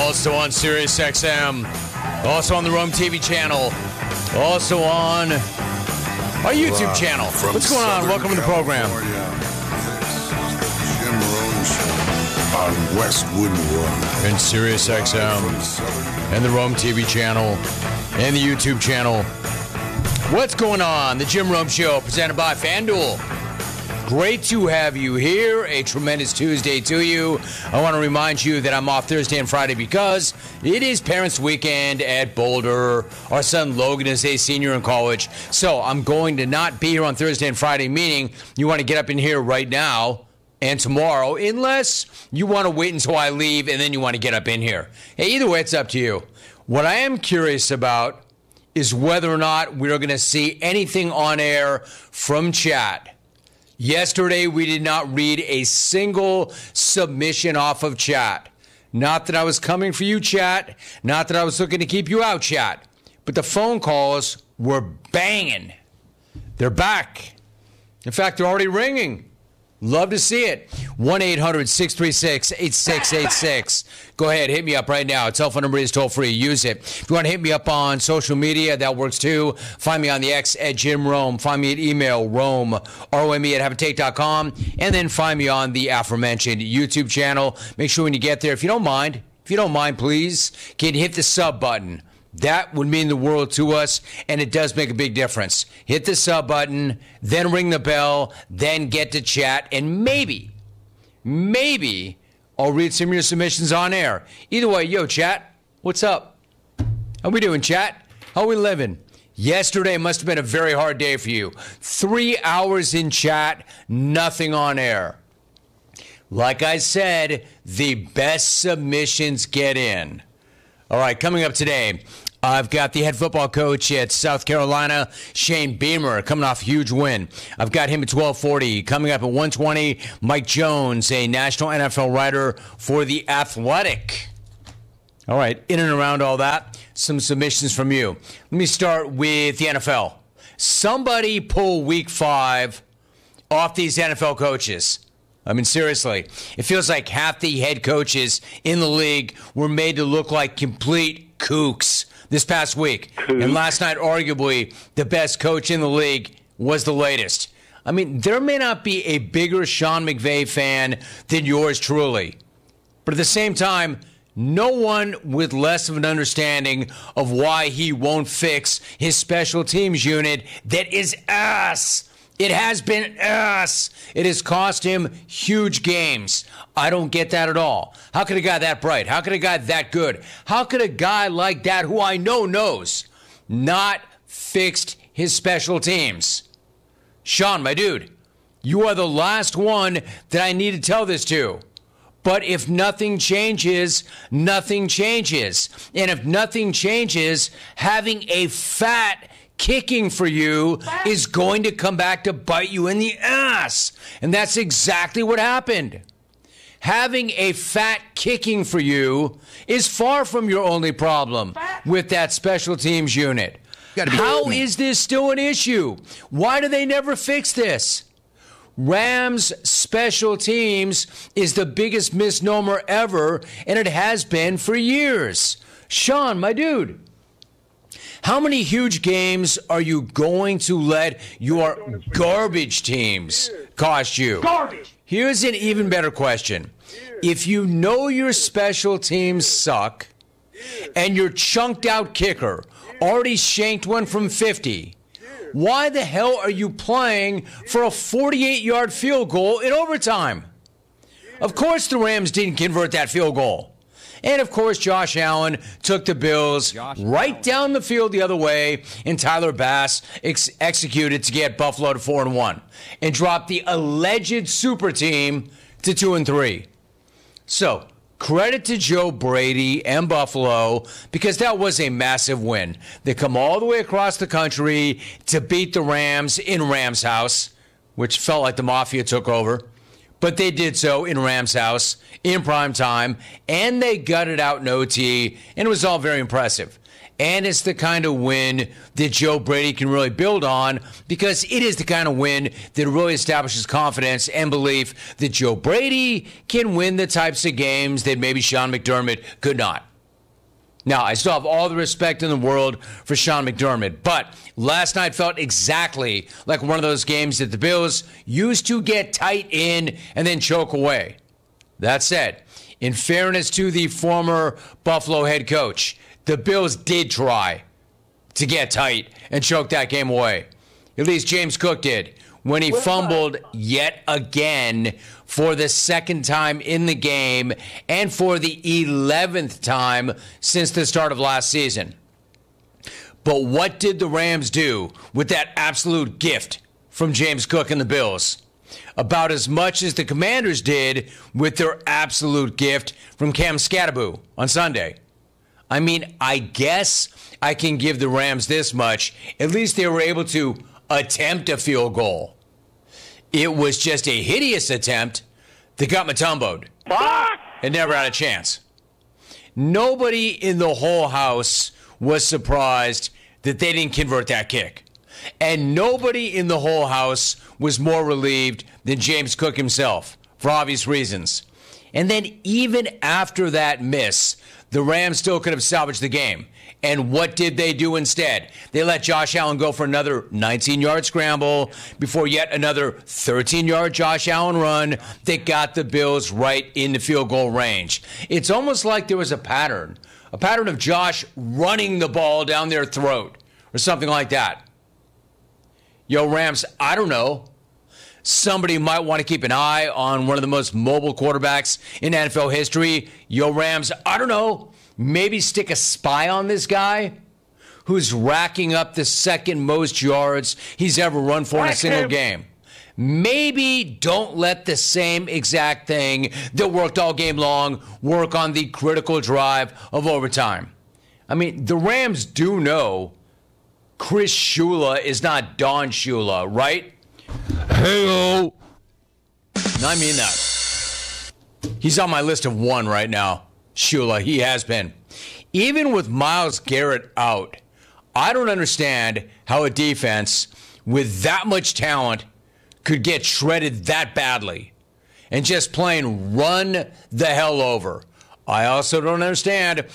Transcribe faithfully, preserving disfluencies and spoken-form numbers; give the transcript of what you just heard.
Also on Sirius X M. Also on the Rome T V channel. Also on our YouTube uh, channel. What's going on? Welcome to the program. Jim Rome Show on Westwood One. And Sirius X M. And the Rome T V channel. And the YouTube channel. What's going on? The Jim Rome Show presented by FanDuel. Great to have you here. A tremendous Tuesday to you. I want to remind you that I'm off Thursday and Friday because it is Parents' Weekend at Boulder. Our son Logan is a senior in college. So I'm going to not be here on Thursday and Friday, meaning you want to get up in here right now and tomorrow, unless you want to wait until I leave and then you want to get up in here. Hey, either way, it's up to you. What I am curious about is whether or not we're going to see anything on air from chat. Yesterday, we did not read a single submission off of chat. Not that I was coming for you, chat. Not that I was looking to keep you out, chat. But the phone calls were banging. They're back. In fact, they're already ringing. Love to see it. one eight hundred six three six eight six eight six. Go ahead, hit me up right now. Telephone number is toll free. Use it. If you want to hit me up on social media, that works too. Find me on the X at Jim Rome. Find me at email, Rome, R O M E at habitate dot com. And then find me on the aforementioned YouTube channel. Make sure when you get there, if you don't mind, if you don't mind, please, can you hit the sub button? That would mean the world to us, and it does make a big difference. Hit the sub button, then ring the bell, then get to chat, and maybe, maybe I'll read some of your submissions on air. Either way, yo, chat, what's up? How we doing, chat? How we living? Yesterday must have been a very hard day for you. Three hours in chat, nothing on air. Like I said, the best submissions get in. All right, coming up today, I've got the head football coach at South Carolina, Shane Beamer, coming off a huge win. I've got him at twelve forty. Coming up at one twenty, Mike Jones, a national N F L writer for The Athletic. All right, in and around all that, some submissions from you. Let me start with the N F L. Somebody pull week five off these N F L coaches. I mean, seriously, it feels like half the head coaches in the league were made to look like complete kooks this past week. Kook. And last night, arguably, the best coach in the league was the latest. I mean, there may not be a bigger Sean McVay fan than yours truly. But at the same time, no one with less of an understanding of why he won't fix his special teams unit that is ass. It has been ass. It has cost him huge games. I don't get that at all. How could a guy that bright? How could a guy that good? How could a guy like that, who I know knows, not fixed his special teams? Sean, my dude, you are the last one that I need to tell this to. But if nothing changes, nothing changes. And if nothing changes, having a fat kicking for you is going to come back to bite you in the ass. And that's exactly what happened. Having a fat kicking for you is far from your only problem with that special teams unit. How is this still an issue? Why do they never fix this? Rams special teams is the biggest misnomer ever, and it has been for years. Sean, my dude, how many huge games are you going to let your garbage teams cost you? Garbage. Here's an even better question. If you know your special teams suck and your chunked out kicker already shanked one from fifty, why the hell are you playing for a forty-eight yard field goal in overtime? Of course the Rams didn't convert that field goal. And, of course, Josh Allen took the Bills Josh right Allen. down the field the other way, and Tyler Bass ex- executed to get Buffalo to four and one and dropped the alleged super team to two and three. So, credit to Joe Brady and Buffalo, because that was a massive win. They come all the way across the country to beat the Rams in Rams House, which felt like the Mafia took over. But they did so in Rams House in prime time, and they gutted out in O T, and it was all very impressive. And it's the kind of win that Joe Brady can really build on, because it is the kind of win that really establishes confidence and belief that Joe Brady can win the types of games that maybe Sean McDermott could not. Now, I still have all the respect in the world for Sean McDermott, but last night felt exactly like one of those games that the Bills used to get tight in and then choke away. That said, in fairness to the former Buffalo head coach, the Bills did try to get tight and choke that game away. At least James Cook did when he fumbled yet again for the second time in the game and for the eleventh time since the start of last season. But what did the Rams do with that absolute gift from James Cook and the Bills? About as much as the Commanders did with their absolute gift from Cam Skattebo on Sunday. I mean, I guess I can give the Rams this much. At least they were able to attempt a field goal. It was just a hideous attempt that got Mutombo'd and never had a chance. Nobody in the whole house was surprised that they didn't convert that kick. And nobody in the whole house was more relieved than James Cook himself, for obvious reasons. And then even after that miss, the Rams still could have salvaged the game. And what did they do instead? They let Josh Allen go for another nineteen-yard scramble before yet another thirteen-yard Josh Allen run that got the Bills right in the field goal range. It's almost like there was a pattern, a pattern of Josh running the ball down their throat or something like that. Yo, Rams, I don't know. Somebody might want to keep an eye on one of the most mobile quarterbacks in N F L history. Yo, Rams, I don't know. Maybe stick a spy on this guy who's racking up the second most yards he's ever run for in a single game. Maybe don't let the same exact thing that worked all game long work on the critical drive of overtime. I mean, the Rams do know Chris Shula is not Don Shula, right? Hey-o. I mean that. He's on my list of one right now. Shula, he has been. Even with Myles Garrett out, I don't understand how a defense with that much talent could get shredded that badly and just plain run the hell over. I also don't understand